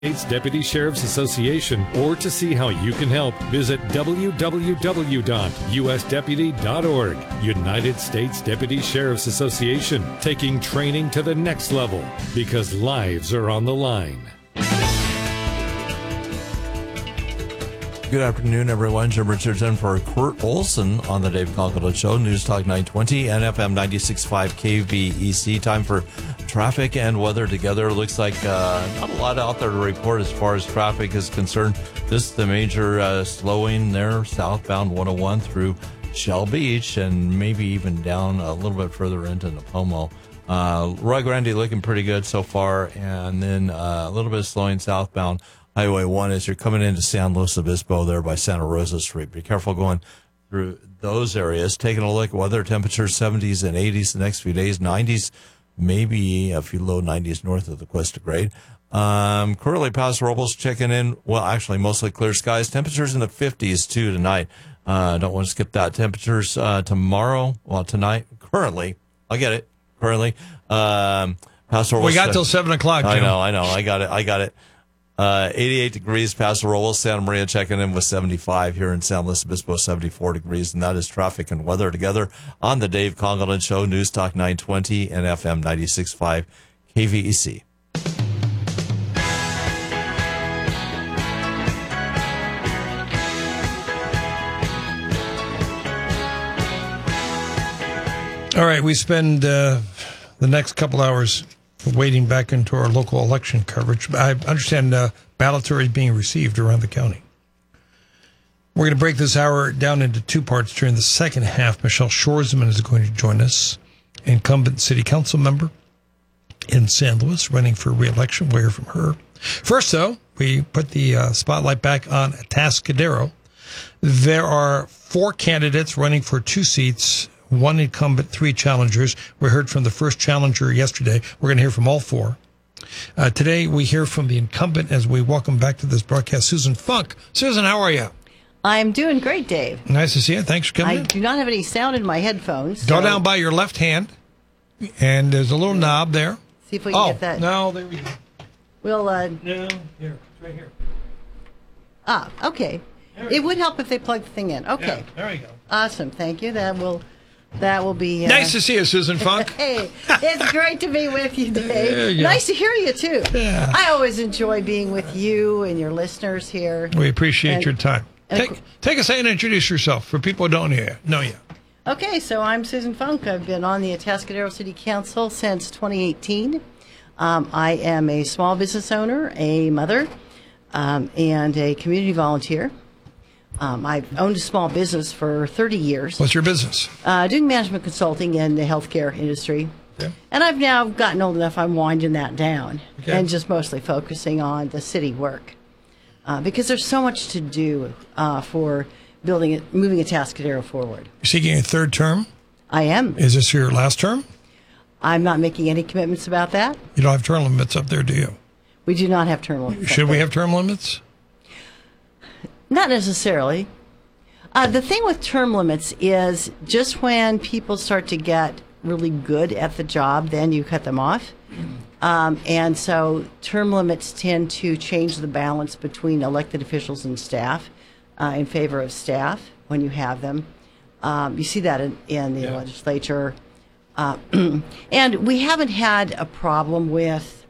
States Deputy Sheriff's Association, or to see how you can help, visit www.usdeputy.org. United States Deputy Sheriff's Association, taking training to the next level because lives are on the line. Good afternoon, everyone. Jim Richardson for Kurt Olson on the Dave Conklin Show, News Talk 920 and FM 96.5 KVEC. Time for traffic and weather together. Looks like not a lot out there to report as far as traffic is concerned. Just the major slowing there, southbound 101 through Shell Beach and maybe even down a little bit further into Napomo. Rio Grande looking pretty good so far, and then a little bit of slowing southbound Highway 1 as you're coming into San Luis Obispo there by Santa Rosa Street. Be careful going through those areas. Taking a look at weather, temperatures 70s and 80s the next few days, 90s, maybe a few low 90s north of the Cuesta Grade. Currently, Paso Robles checking in. Well, actually, mostly clear skies. Temperatures in the 50s, too, tonight. Don't want to skip that. Temperatures tomorrow, well, tonight, currently, I get it, currently. Paso Robles. We got till 7 o'clock, Jim. I know. I got it. 88 degrees, Paso Robles. Santa Maria checking in with 75. Here in San Luis Obispo, 74 degrees. And that is traffic and weather together on the Dave Conklin Show, News Talk 920 and FM 96.5 KVEC. All right, we spend the next couple hours wading back into our local election coverage. I understand ballots are being received around the county. We're going to break this hour down into two parts. During the second half, Michelle Shorsman is going to join us, incumbent city council member in San Luis, running for re-election. We'll hear from her. First, though, we put the spotlight back on Atascadero. There are 4 candidates running for 2 seats, 1 incumbent, 3 challengers. We heard from the first challenger yesterday. We're going to hear from all 4. Today, we hear from the incumbent as we welcome back to this broadcast, Susan Funk. Susan, how are you? I'm doing great, Dave. Nice to see you. Thanks for coming in. I do not have any sound in my headphones. Go down by your left hand, and there's a little knob there. See if we can get that. No, there we go. We'll, No, here. It's right here. Okay. It would help if they plug the thing in. Okay. Yeah, there you go. Awesome. Thank you. That will be... Nice to see you, Susan Funk. Hey, it's great to be with you, Dave. There you go. Nice to hear you, too. Yeah. I always enjoy being with you and your listeners here. We appreciate your time. Take a second and introduce yourself for people who don't know you. Okay, so I'm Susan Funk. I've been on the Atascadero City Council since 2018. I am a small business owner, a mother, and a community volunteer. I've owned a small business for 30 years. What's your business? Doing management consulting in the healthcare industry. Okay. And I've now gotten old enough, I'm winding that down Okay. and just mostly focusing on the city work. Because there's so much to do for moving Atascadero forward. You're seeking a third term? I am. Is this your last term? I'm not making any commitments about that. You don't have term limits up there, do you? We do not have term limits. Should we have term limits? Not necessarily. The thing with term limits is just when people start to get really good at the job, then you cut them off. And so term limits tend to change the balance between elected officials and staff in favor of staff when you have them. You see that in the legislature. And we haven't had a problem with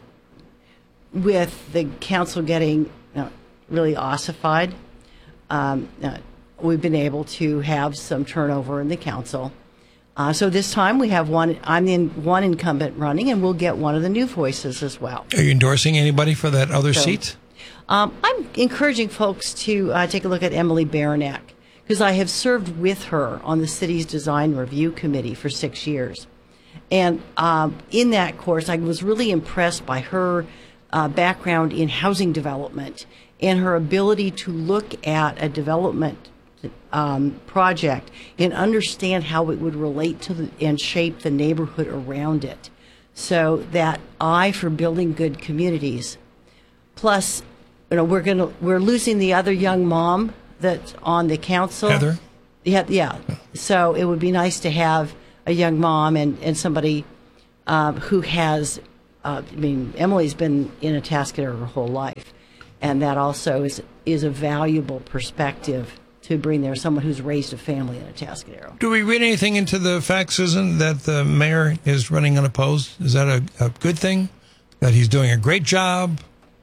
the council getting really ossified. We've been able to have some turnover in the council. So this time we have I'm the one incumbent running, and we'll get one of the new voices as well. Are you endorsing anybody for that other seat? I'm encouraging folks to take a look at Emily Baranek, because I have served with her on the city's design review committee for 6 years. And in that course, I was really impressed by her background in housing development and her ability to look at a development project and understand how it would relate to and shape the neighborhood around it. So that eye for building good communities. Plus, we're losing the other young mom that's on the council. Heather? Yeah. So it would be nice to have a young mom and somebody who has Emily's been in Atascadero her whole life, and that also is a valuable perspective to bring there, someone who's raised a family in Atascadero. Do we read anything into the fact, Susan, that the mayor is running unopposed? Is that a good thing? That he's doing a great job?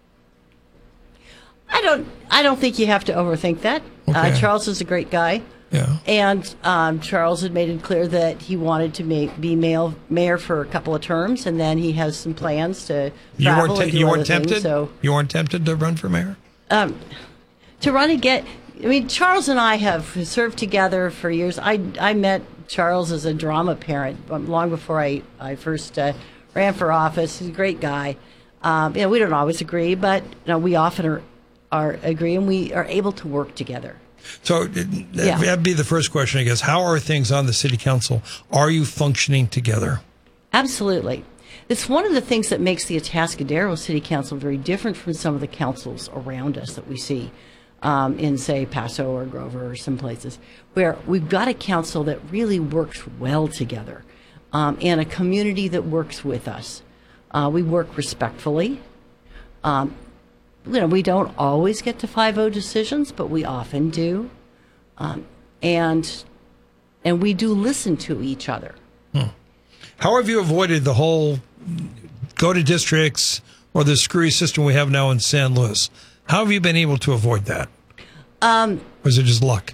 I don't think you have to overthink that. Okay. Charles is a great guy. Yeah. And Charles had made it clear that he wanted to be mayor for a couple of terms, and then he has some plans to travel and do other things. So you weren't tempted to run for mayor? To run again, Charles and I have served together for years. I met Charles as a drama parent long before I first ran for office. He's a great guy. We don't always agree, but we often are agree, and we are able to work together. So that'd be the first question, I guess. How are things on the city council? Are you functioning together? Absolutely. It's one of the things that makes the Atascadero City Council very different from some of the councils around us that we see in, say, Paso or Grover or some places, where we've got a council that really works well together and a community that works with us. We work respectfully. We don't always get to 5-0 decisions, but we often do. And we do listen to each other. How have you avoided the whole go to districts or the screwy system we have now in San Luis? How have you been able to avoid that? Or is it just luck?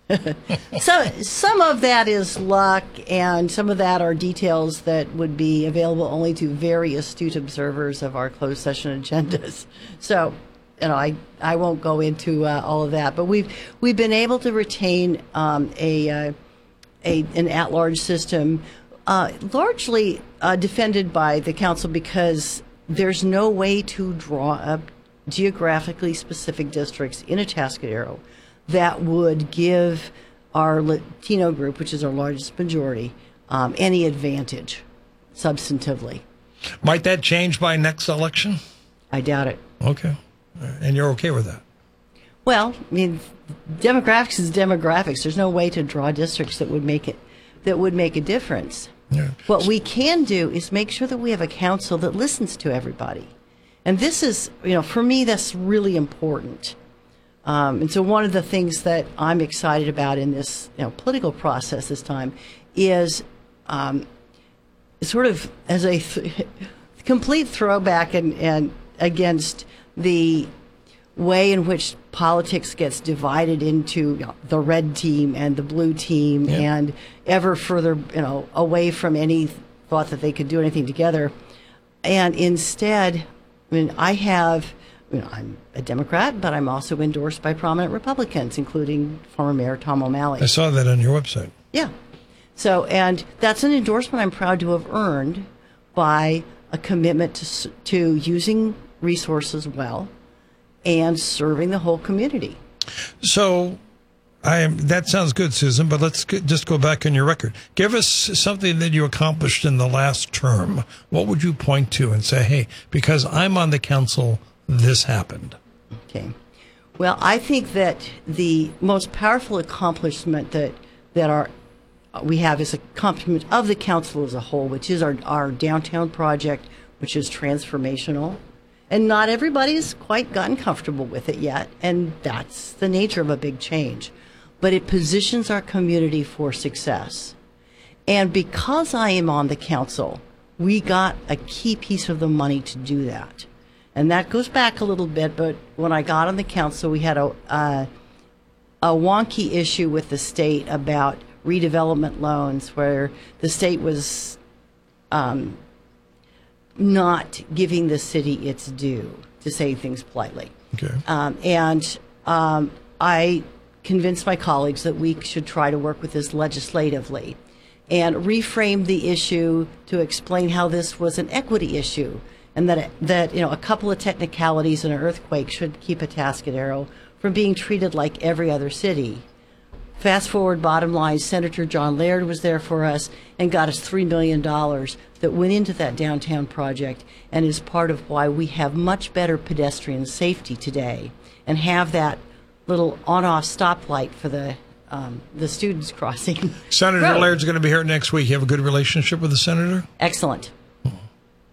So some of that is luck, and some of that are details that would be available only to very astute observers of our closed session agendas. So, I won't go into all of that, but we've been able to retain an at-large system, largely defended by the council because there's no way to draw up geographically specific districts in Atascadero that would give our Latino group, which is our largest majority, any advantage substantively. Might that change by next election? I doubt it. Okay. And you're okay with that? Well, demographics is demographics. There's no way to draw districts that would make a difference. Yeah. What we can do is make sure that we have a council that listens to everybody. And this is, for me, that's really important. And so one of the things that I'm excited about in this political process this time is sort of as a complete throwback and against the way in which politics gets divided into the red team and the blue team, and ever further away from any thought that they could do anything together. And instead, I'm a Democrat, but I'm also endorsed by prominent Republicans, including former Mayor Tom O'Malley. I saw that on your website. Yeah. So, and that's an endorsement I'm proud to have earned by a commitment to using resources well and serving the whole community. So, that sounds good, Susan, but let's just go back on your record. Give us something that you accomplished in the last term. What would you point to and say, hey, because I'm on the council, this happened? Okay. Well, I think that the most powerful accomplishment that we have is accomplishment of the council as a whole, which is our downtown project, which is transformational. And not everybody's quite gotten comfortable with it yet, and that's the nature of a big change. But it positions our community for success. And because I am on the council, we got a key piece of the money to do that. And that goes back a little bit, but when I got on the council, we had a wonky issue with the state about redevelopment loans, where the state was not giving the city its due, to say things politely. Okay. I convinced my colleagues that we should try to work with this legislatively and reframe the issue to explain how this was an equity issue, and that a couple of technicalities in an earthquake should keep Atascadero from being treated like every other city. Fast forward, bottom line, Senator John Laird was there for us and got us $3 million that went into that downtown project, and is part of why we have much better pedestrian safety today and have that little on-off stoplight for the students crossing. Senator road. Laird's going to be here next week. You have a good relationship with the senator? Excellent. All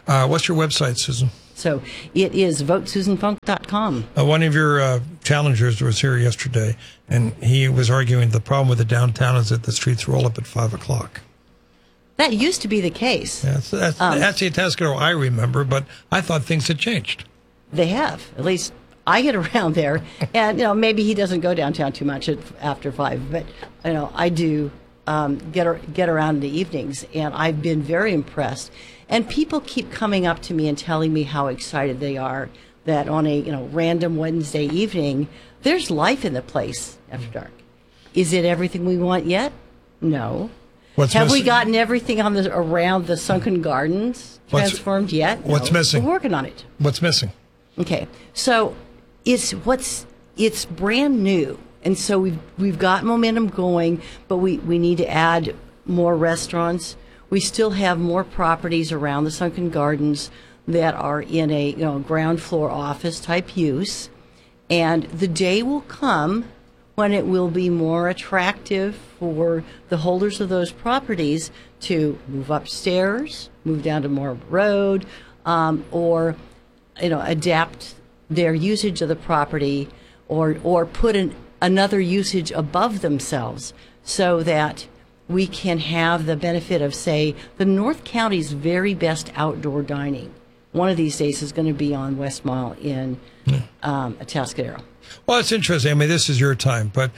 What's your website, Susan? So it is votesusanfunk.com. One of your challengers was here yesterday, and he was arguing the problem with the downtown is that the streets roll up at 5 o'clock. That used to be the case. Yeah, that's the Atascadero I remember, but I thought things had changed. They have. At least I get around there, and maybe he doesn't go downtown too much after 5, but I do get around in the evenings, and I've been very impressed. And people keep coming up to me and telling me how excited they are that on a random Wednesday evening, there's life in the place after dark. Is it everything we want yet? No. Have we gotten everything around the sunken gardens transformed yet? No. What's missing? We're working on it. What's missing? Okay, so it's brand new, and so we've got momentum going, but we need to add more restaurants. We still have more properties around the sunken gardens that are in a ground floor office type use, and the day will come when it will be more attractive for the holders of those properties to move upstairs, move down to Moore Road, or adapt their usage of the property, or put another usage above themselves, so that we can have the benefit of, say, the North County's very best outdoor dining. One of these days is going to be on West Mile in Atascadero. Well, it's interesting. I mean, this is your time, but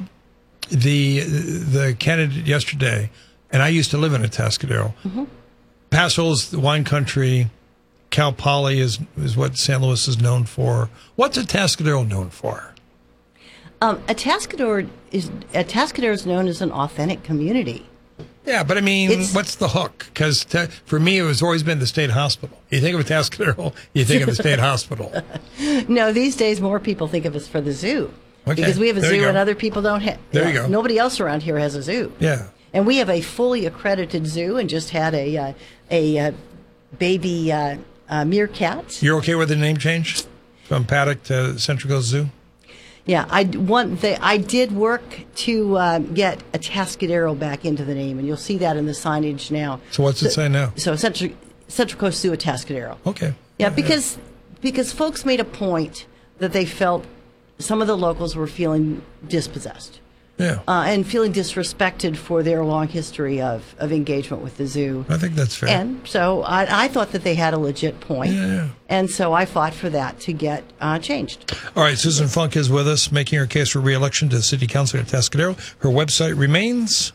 the candidate yesterday, and I used to live in Atascadero. Mm-hmm. Paso's the wine country. Cal Poly is what San Luis is known for. What's Atascadero known for? Atascadero is known as an authentic community. Yeah, but I mean, what's the hook? Because for me, it was always been the state hospital. You think of Atascadero, you think of the state hospital. No, these days more people think of us for the zoo. Okay. Because we have a zoo and other people don't have. There you go. Nobody else around here has a zoo. Yeah. And we have a fully accredited zoo and just had a baby meerkat. You're okay with the name change from Paddock to Central Coast Zoo? Yeah, I did work to get Atascadero back into the name, and you'll see that in the signage now. So what's it say now? So Central Coast Zoo Atascadero. Okay. Yeah, because folks made a point that they felt some of the locals were feeling dispossessed. Yeah. And feeling disrespected for their long history of engagement with the zoo. I think that's fair. And so I thought that they had a legit point. Yeah. And so I fought for that to get changed. All right, Susan Funk is with us, making her case for re-election to the City Council at Atascadero. Her website remains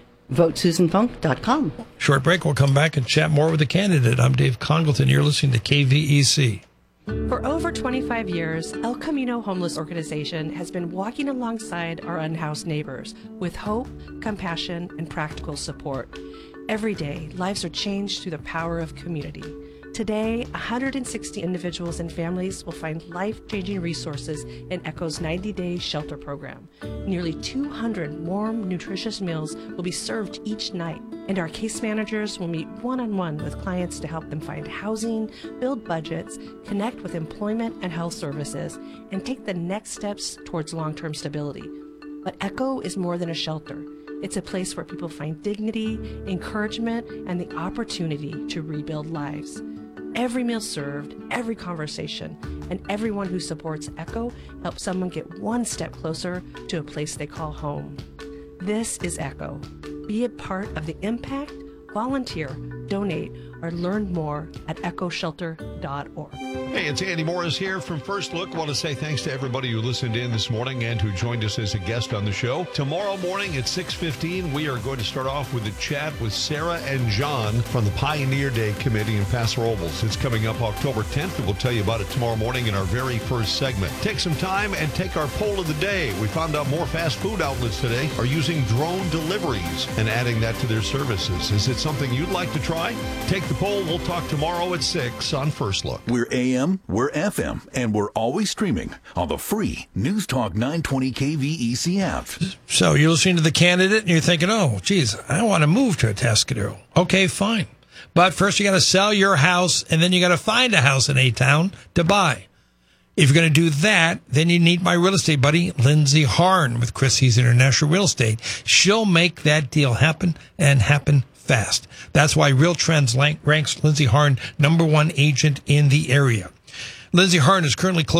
votesusanfunk.com. Short break. We'll come back and chat more with the candidate. I'm Dave Congleton. You're listening to KVEC. For over 25 years, El Camino Homeless Organization has been walking alongside our unhoused neighbors with hope, compassion, and practical support. Every day, lives are changed through the power of community. Today, 160 individuals and families will find life-changing resources in ECHO's 90-day shelter program. Nearly 200 warm, nutritious meals will be served each night, and our case managers will meet one-on-one with clients to help them find housing, build budgets, connect with employment and health services, and take the next steps towards long-term stability. But ECHO is more than a shelter. It's a place where people find dignity, encouragement, and the opportunity to rebuild lives. Every meal served, every conversation, and everyone who supports ECHO helps someone get one step closer to a place they call home. This is ECHO. Be a part of the impact, volunteer, donate, or learn more at echoshelter.org. Hey, it's Andy Morris here from First Look. I want to say thanks to everybody who listened in this morning and who joined us as a guest on the show. Tomorrow morning at 6:15, we are going to start off with a chat with Sarah and John from the Pioneer Day Committee in Paso Robles. It's coming up October 10th, and we'll tell you about it tomorrow morning in our very first segment. Take some time and take our poll of the day. We found out more fast food outlets today are using drone deliveries and adding that to their services. Is it something you'd like to try? Take the poll. We'll talk tomorrow at 6 on First Look. We're AM, we're FM, and we're always streaming on the free News Talk 920 KVEC app. So you're listening to the candidate and you're thinking, oh, geez, I want to move to Atascadero. Okay, fine. But first you got to sell your house, and then you got to find a house in A-Town to buy. If you're going to do that, then you need my real estate buddy, Lindsay Harn with Christie's International Real Estate. She'll make that deal happen and happen fast. That's why Real Trends ranks Lindsay Harn #1 agent in the area. Lindsay Harn is currently closing